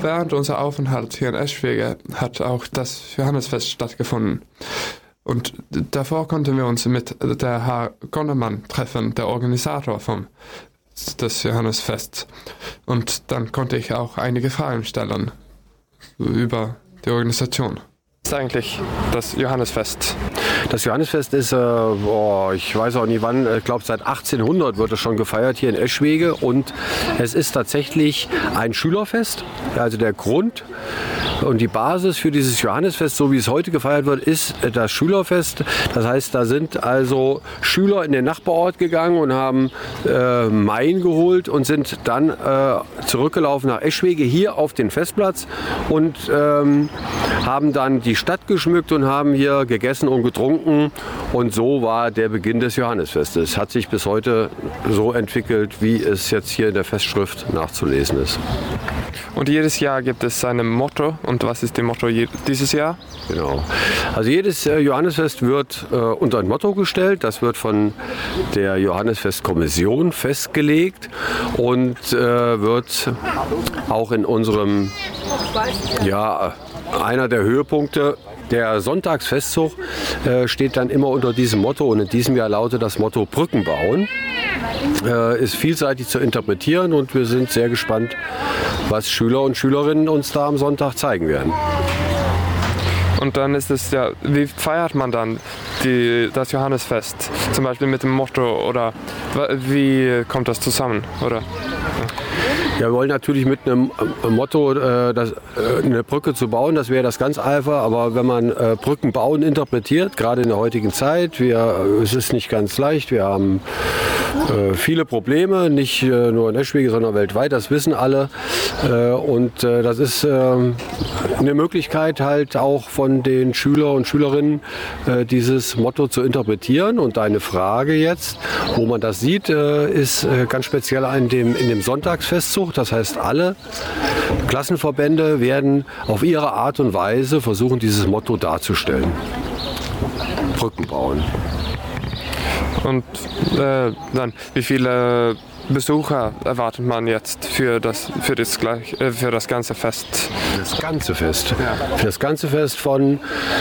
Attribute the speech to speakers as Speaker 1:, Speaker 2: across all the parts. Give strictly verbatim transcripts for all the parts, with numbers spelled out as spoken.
Speaker 1: während unser Aufenthalt hier in Eschwege hat auch das Johannesfest stattgefunden. Und davor konnten wir uns mit der Herr Gondermann treffen, der Organisator vom, des Johannesfests. Und dann konnte ich auch einige Fragen stellen über die Organisation. Was ist eigentlich das Johannesfest?
Speaker 2: Das Johannesfest ist, äh, boah, ich weiß auch nicht wann, ich glaube seit achtzehnhundert wird es schon gefeiert hier in Eschwege und es ist tatsächlich ein Schülerfest. Also der Grund und die Basis für dieses Johannesfest, so wie es heute gefeiert wird, ist das Schülerfest. Das heißt, da sind also Schüler in den Nachbarort gegangen und haben äh, Maien geholt und sind dann äh, zurückgelaufen nach Eschwege hier auf den Festplatz und ähm, haben dann die Stadt geschmückt und haben hier gegessen und getrunken. Und so war der Beginn des Johannesfestes. Hat sich bis heute so entwickelt, wie es jetzt hier in der Festschrift nachzulesen ist.
Speaker 1: Und jedes Jahr gibt es ein Motto. Und was ist das Motto dieses Jahr?
Speaker 2: Genau. Also jedes Johannesfest wird äh, unter ein Motto gestellt. Das wird von der Johannesfestkommission festgelegt und äh, wird auch in unserem, ja, einer der Höhepunkte. Der Sonntagsfestzug äh, steht dann immer unter diesem Motto und in diesem Jahr lautet das Motto Brücken bauen. Äh, ist vielseitig zu interpretieren und wir sind sehr gespannt, was Schüler und Schülerinnen uns da am Sonntag zeigen werden.
Speaker 1: Und dann ist es ja, wie feiert man dann die, das Johannesfest? Zum Beispiel mit dem Motto oder wie kommt das zusammen? Oder?
Speaker 2: Ja, wir wollen natürlich mit einem Motto, äh, das, äh, eine Brücke zu bauen, das wäre das ganz einfach. Aber wenn man äh, Brücken bauen interpretiert, gerade in der heutigen Zeit, wir, äh, es ist nicht ganz leicht. Wir haben äh, viele Probleme, nicht äh, nur in Eschwege, sondern weltweit. Das wissen alle. Äh, und äh, das ist äh, eine Möglichkeit halt auch von den Schüler und Schülerinnen, äh, dieses Motto zu interpretieren. Und deine Frage jetzt, wo man das sieht, äh, ist äh, ganz speziell in dem, in dem Sonntagsfestzug. Das heißt, alle Klassenverbände werden auf ihre Art und Weise versuchen, dieses Motto darzustellen. Brücken bauen.
Speaker 1: Und äh, dann, wie viele Besucher erwartet man jetzt für das, für das, gleich, äh, für das ganze Fest?
Speaker 2: Das ganze Fest. Ja. Für das ganze Fest von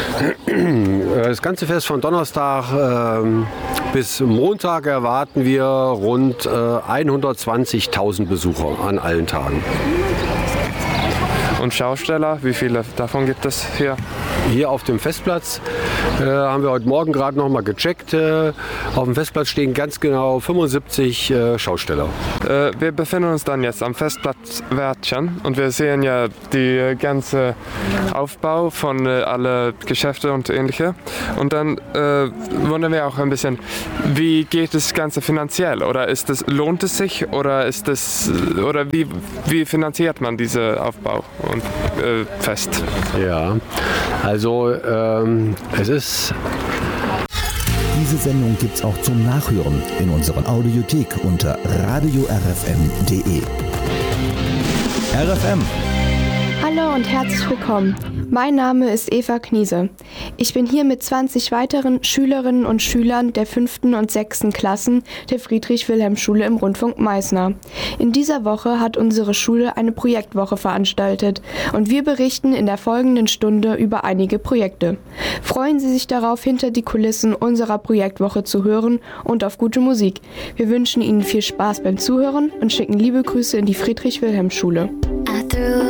Speaker 2: das ganze Fest von Donnerstag äh, bis Montag erwarten wir rund äh, hundertzwanzigtausend Besucher an allen Tagen.
Speaker 1: Und Schausteller, wie viele davon gibt es hier?
Speaker 2: Hier auf dem Festplatz äh, haben wir heute Morgen gerade noch mal gecheckt. Äh, auf dem Festplatz stehen ganz genau fünfundsiebzig äh, Schausteller.
Speaker 1: Äh, wir befinden uns dann jetzt am Festplatz Wärtchen und wir sehen ja die ganze Aufbau von äh, alle Geschäfte und ähnliche. Und dann äh, wundern wir auch ein bisschen, wie geht das Ganze finanziell? Oder ist das, lohnt es sich oder ist das, oder wie, wie finanziert man diesen Aufbau und äh, Fest?
Speaker 2: Ja. Also ähm, es ist...
Speaker 3: Diese Sendung gibt's auch zum Nachhören in unserer Audiothek unter radio r f m punkt d e. R F M.
Speaker 4: Hallo und herzlich willkommen. Mein Name ist Eva Kniese. Ich bin hier mit zwanzig weiteren Schülerinnen und Schülern der fünften und sechsten Klassen der Friedrich-Wilhelm-Schule im Rundfunk Meißner. In dieser Woche hat unsere Schule eine Projektwoche veranstaltet und wir berichten in der folgenden Stunde über einige Projekte. Freuen Sie sich darauf, hinter die Kulissen unserer Projektwoche zu hören und auf gute Musik. Wir wünschen Ihnen viel Spaß beim Zuhören und schicken liebe Grüße in die Friedrich-Wilhelm-Schule.
Speaker 5: I threw